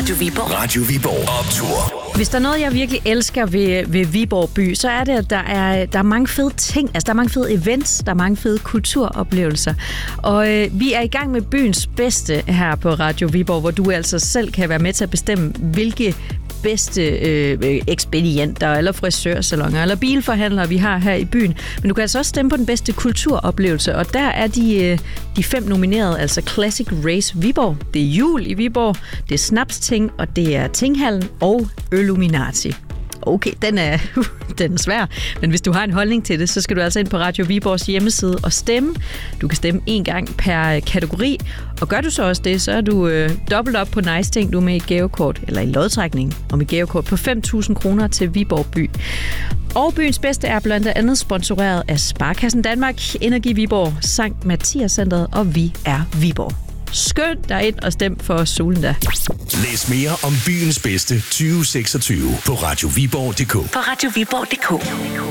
Radio Viborg. Radio Viborg Optur. Hvis der er noget, jeg virkelig elsker ved Viborg by, så er det, at der er mange fede ting. Altså, der er mange fede events, der er mange fede kulturoplevelser. Og vi er i gang med byens bedste her på Radio Viborg, hvor du altså selv kan være med til at bestemme, hvilke bedste ekspedienter, eller frisørsalonger, eller bilforhandlere, vi har her i byen. Men du kan altså også stemme på den bedste kulturoplevelse, og der er de 5 nominerede, altså Classic Race Viborg, det er jul i Viborg, det er Snapsting, og det er Tinghallen og Illuminati. Okay, den er svær, men hvis du har en holdning til det, så skal du altså ind på Radio Viborgs hjemmeside og stemme. Du kan stemme 1 gang per kategori, og gør du så også det, så er du dobbelt op på nice ting. Du er med i et gavekort, eller i lodtrækning om et gavekort på 5.000 kroner til Viborg by. Og byens bedste er blandt andet sponsoreret af Sparkassen Danmark, Energi Viborg, Sankt Mathias Centret og Vi er Viborg. Skynd dig ind og stem for Solenda. Læs mere om byens bedste 2026 på radioviborg.dk. På radioviborg.dk.